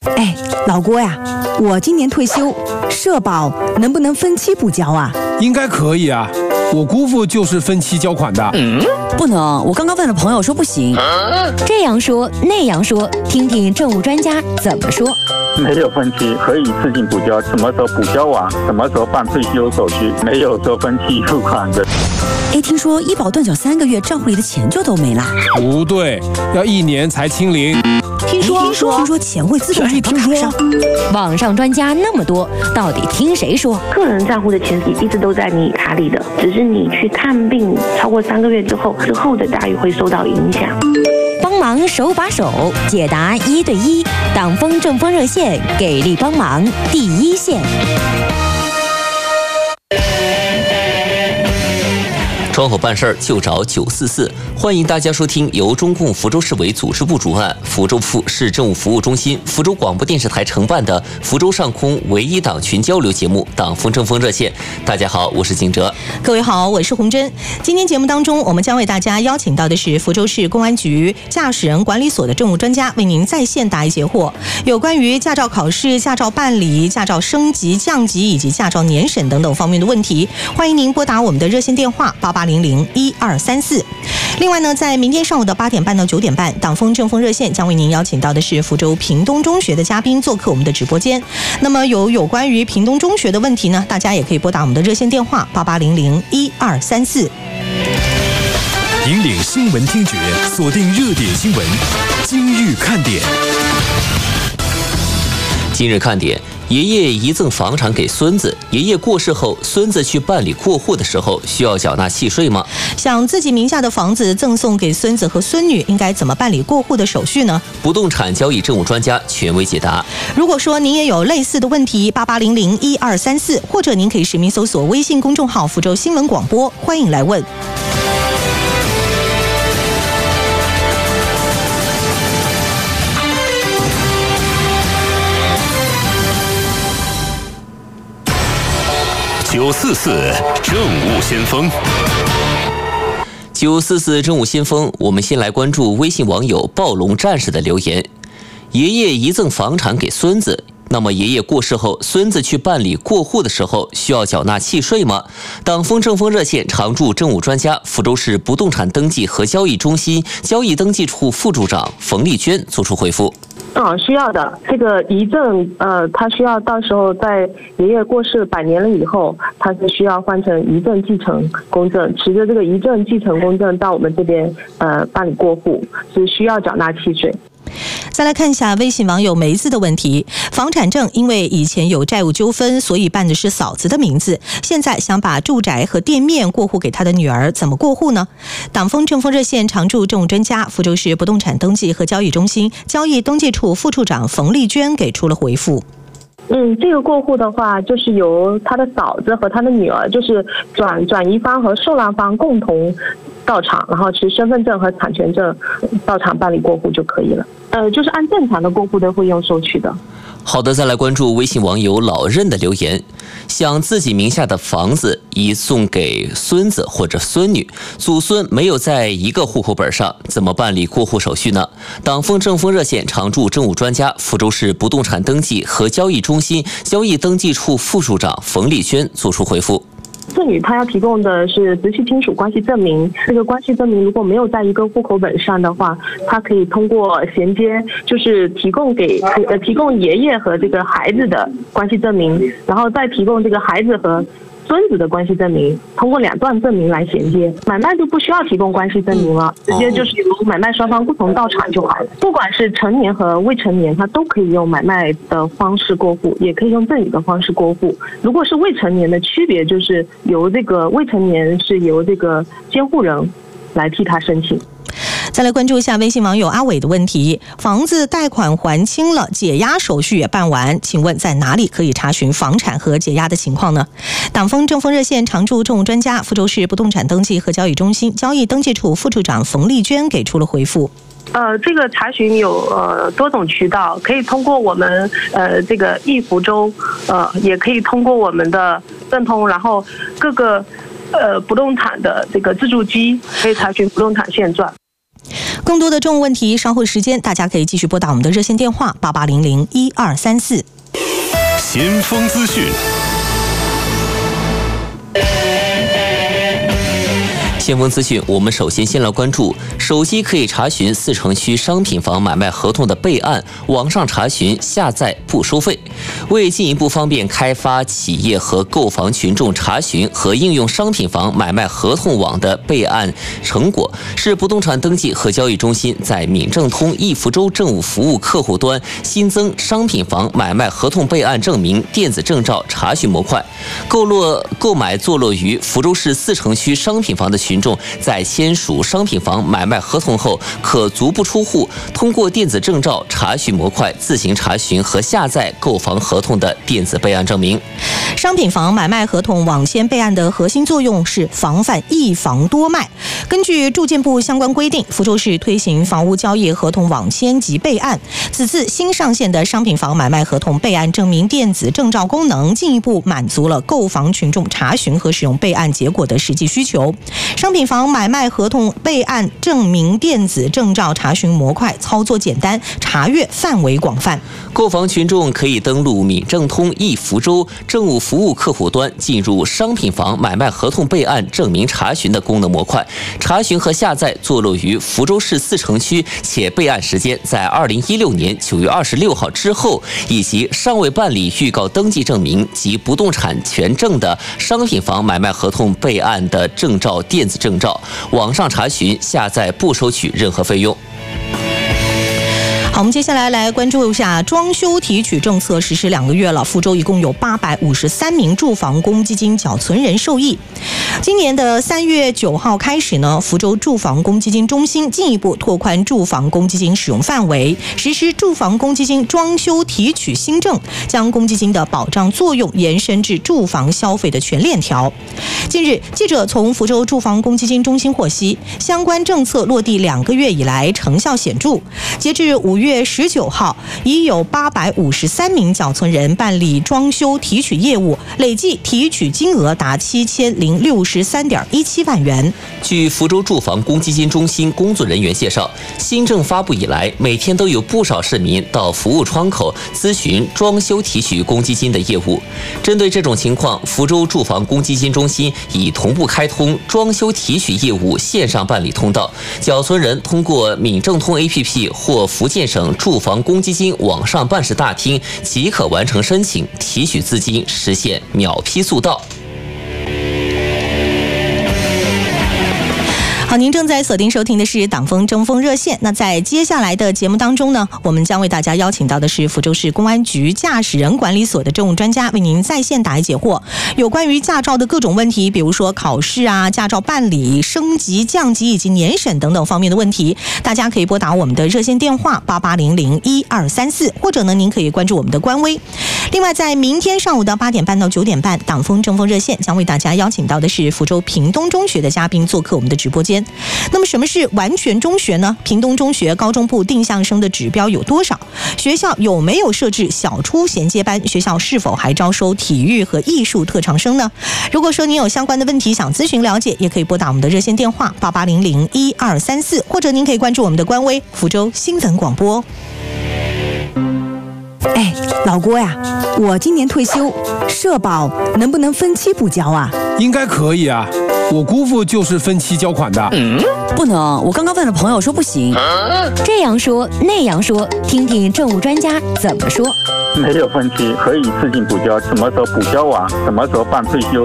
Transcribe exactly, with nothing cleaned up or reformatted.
哎，老郭呀，我今年退休，社保能不能分期补交啊？ 应该可以啊，我姑父就是分期交款的。 嗯，不能，我刚刚问了朋友说不行。 这样说那样说，听听政务专家怎么说。 没有分期，可以自行补交，什么时候补交完，什么时候办退休手续，没有说分期付款的。 哎，听说医保断缴三个月，账户里的钱就都没了。 不对，要一年才清零。 听说听说听说钱会自动转到卡上。 网上专家那么多，到底听谁说？ 个人账户的钱一直都在你卡里的，只是你去看病超过三个月之后，之后的待遇会受到影响。 帮忙手把手解答一对一，党风政风热线给力帮忙第一线。 窗口办事儿就找九四四，欢迎大家收听由中共福州市委组织部主办、福州府市政务服务中心、福州广播电视台承办的福州上空唯一党群交流节目《党风政风热线》。大家好，我是景哲。 各位好，我是洪珍。今天节目当中，我们将为大家邀请到的是福州市公安局驾驶人管理所的政务专家，为您在线答疑解惑，有关于驾照考试、驾照办理、驾照升级、降级以及驾照年审等等方面的问题。欢迎您拨打我们的热线电话八八零零一二三四。另外呢，在明天上午的八点半到九点半，党风政风热线将为您邀请到的是福州屏东中学的嘉宾做客我们的直播间。那么有有关于屏东中学的问题呢，大家也可以拨打我们的热线电话八八零零一二三四。 引领新闻听觉，锁定热点新闻，今日看点。 今日看点。爷爷遗赠房产给孙子，爷爷过世后，孙子去办理过户的时候，需要缴纳契税吗？ 想自己名下的房子赠送给孙子和孙女，应该怎么办理过户的手续呢？ 不动产交易政务专家权威解答。 如果说您也有类似的问题，八八零零一二三四，或者您可以实名搜索微信公众号福州新闻广播，欢迎来问。 九四四政务先锋， 九四四政务先锋，我们先来关注微信网友暴龙战士的留言：爷爷遗赠房产给孙子，那么爷爷过世后，孙子去办理过户的时候，需要缴纳契税吗？党风政风热线常驻政务专家、福州市不动产登记和交易中心交易登记处副处长冯丽娟作出回复。 嗯，需要的。这个遗赠，呃，他需要到时候在爷爷过世百年了以后，他是需要换成遗赠继承公证，持着这个遗赠继承公证到我们这边呃办理过户，是需要缴纳契税。 再来看一下微信网友梅子的问题：房产证因为以前有债务纠纷，所以办的是嫂子的名字，现在想把住宅和店面过户给他的女儿，怎么过户呢？党风政风热线常驻政务专家、福州市不动产登记和交易中心交易登记处副处长冯丽娟给出了回复。 嗯，这个过户的话，就是由他的嫂子和他的女儿，就是转转移方和受让方共同到场，然后持身份证和产权证到场办理过户就可以了。呃，就是按正常的过户的费用收取的。 好的，再来关注微信网友老任的留言：想自己名下的房子移送给孙子或者孙女，祖孙没有在一个户口本上，怎么办理过户手续呢？党风政风热线常驻政务专家、福州市不动产登记和交易中心交易登记处副处长冯丽娟作出回复。 孙女她要提供的是直系亲属关系证明，这个关系证明如果没有在一个户口本上的话，她可以通过衔接，就是提供给呃提供爷爷和这个孩子的关系证明，然后再提供这个孩子和孙子的关系证明，通过两段证明来衔接，买卖就不需要提供关系证明了，直接就是由买卖双方共同到场就好了。不管是成年和未成年，他都可以用买卖的方式过户，也可以用赠与的方式过户。如果是未成年的区别，就是由这个未成年是由这个监护人来替他申请。 再来关注一下微信网友阿伟的问题：房子贷款还清了，解押手续也办完，请问在哪里可以查询房产和解押的情况呢？党风政风热线常驻政务专家、福州市不动产登记和交易中心交易登记处副处长冯丽娟给出了回复。 呃，这个查询有呃多种渠道，可以通过我们呃这个易福州，呃也可以通过我们的政通，然后各个呃不动产的这个自助机可以查询不动产现状。 更多的政务问题，稍后时间大家可以继续拨打我们的热线电话八八零零一二三四。 先锋资讯。 先锋资讯，我们首先先来关注：手机可以查询四城区商品房买卖合同的备案，网上查询下载不收费。为进一步方便开发企业和购房群众查询和应用商品房买卖合同网的备案成果，市不动产登记和交易中心在闽政通易福州政务服务客户端新增商品房买卖合同备案证明电子证照查询模块。购落购买坐落于福州市四城区商品房的群众在签署商品房买卖合同后，可足不出户，通过电子证照查询模块自行查询和下载购房合同的电子备案证明。 商品房买卖合同网签备案的核心作用是防范一房多卖。根据住建部相关规定，福州市推行房屋交易合同网签及备案。此次新上线的商品房买卖合同备案证明电子证照功能，进一步满足了购房群众查询和使用备案结果的实际需求。商品房买卖合同备案证明电子证照查询模块操作简单，查阅范围广泛。 购房群众可以登录闽政通易福州政务服务客户端，进入商品房买卖合同备案证明查询的功能模块，查询和下载坐落于福州市四城区且备案时间在二零一六年九月二十六号之后，以及尚未办理预告登记证明及不动产权证的商品房买卖合同备案的证照电子证照，网上查询下载不收取任何费用。 好，我们接下来来关注一下装修提取政策实施两个月了，福州一共有八百五十三名住房公积金缴存人受益。今年的三月九号开始呢，福州住房公积金中心进一步拓宽住房公积金使用范围，实施住房公积金装修提取新政，将公积金的保障作用延伸至住房消费的全链条。近日，记者从福州住房公积金中心获悉，相关政策落地两个月以来成效显著，截至五月十九号，已有八百五十三名缴存人办理装修提取业务，累计提取金额达七千零六十三点一七万元。 据福州住房公积金中心工作人员介绍，新政发布以来，每天都有不少市民到服务窗口咨询装修提取公积金的业务。针对这种情况，福州住房公积金中心已同步开通装修提取业务线上办理通道，缴存人通过闽政通 A P P 或福建省住房公积金网上办事大厅即可完成申请，提取资金，实现秒批速到。 好，您正在锁定收听的是党风争锋热线。那在接下来的节目当中呢，我们将为大家邀请到的是福州市公安局驾驶人管理所的政务专家，为您在线答疑解惑。有关于驾照的各种问题，比如说考试啊、驾照办理、升级、降级以及年审等等方面的问题，大家可以拨打我们的热线电话八八零零一二三四，或者呢，您可以关注我们的官微。另外，在明天上午的八点半到九点半，党风争锋热线将为大家邀请到的是福州屏东中学的嘉宾做客我们的直播间。那么什么是完全中学呢？屏东中学高中部定向生的指标有多少？学校有没有设置小初衔接班？学校是否还招收体育和艺术特长生呢？如果说您有相关的问题想咨询了解，也可以拨打我们的热线电话八八零零一二三四，或者您可以关注我们的官微福州新闻广播。 哎，老郭呀，我今年退休，社保能不能分期补交啊？ 应该可以啊，我姑父就是分期交款的。 嗯，不能，我刚刚问了朋友说不行。 这样说那样说，听听政务专家怎么说。 没有分期，可以自行补交，什么时候补交完，什么时候办退休